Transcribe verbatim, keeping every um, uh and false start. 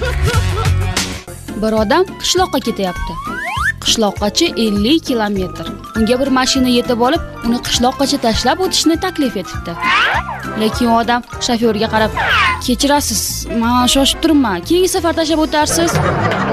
Bir odam qishloqqa ketyapti. Qishloqqacha ellik kilometr. Unga bir mashina yetib olib, uni qishloqqacha tashlab o'tishni taklif etibdi. Lekin odam shofyorga qarab, "Kechirasiz, men shoshib turibman. Keyingi safar tashlab o'tarsiz."